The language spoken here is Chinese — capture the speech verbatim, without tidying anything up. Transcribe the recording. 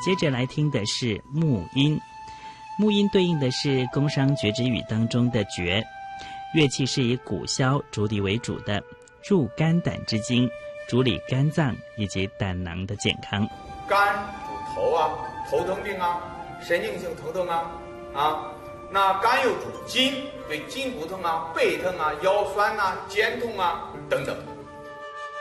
接着来听的是木音，木音对应的是工商角徵羽当中的角，乐器是以鼓箫、竹笛为主的，入肝胆之经，主理肝脏以及胆囊的健康。 肝主头啊，头疼病啊，神经性头疼啊啊，那肝又主筋，对筋骨疼啊、背疼啊、腰酸啊、肩痛啊等等。